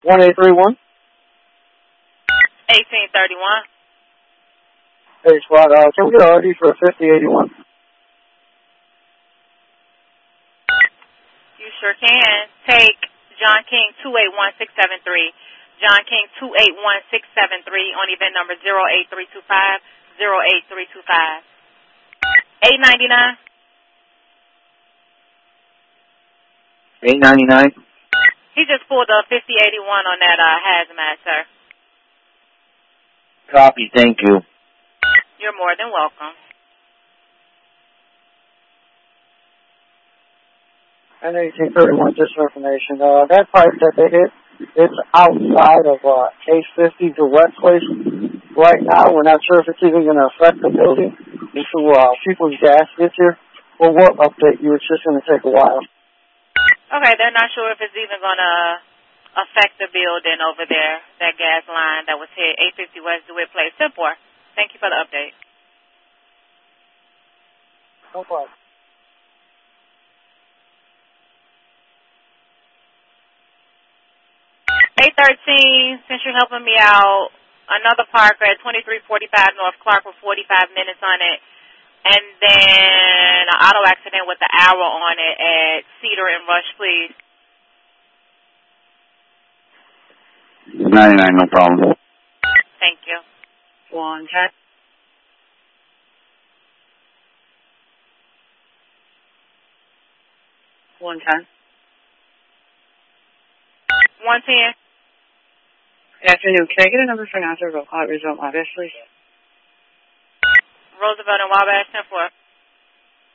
1831. 1831. Hey, Spot, can we get an RD for 5081? You sure can. Take John King 281673. John King 281673 on event number 08325. 08325. 899. 899. He just pulled a 5081 on that hazmat, sir. Copy, thank you. You're more than welcome. And 1831, just for information. That pipe that they hit, it's outside of Case 50 direct place. Right now, we're not sure if it's even going to affect the building until people's gas gets here. Well, we'll update you. It's just going to take a while. Okay, they're not sure if it's even going to affect the building over there, that gas line that was hit, 850 West DeWitt Place. 10-4. Thank you for the update. No problem. 813, since you're helping me out, another Parker at 2345 North Clark with 45 minutes on it, and then an auto accident with the hour on it at Cedar and Rush, please. 99, no problem. Thank you. 110. 110. 110. Good afternoon. Can I get a number for Nazar Roosevelt Wabash, please? Roosevelt and Wabash, 10-4.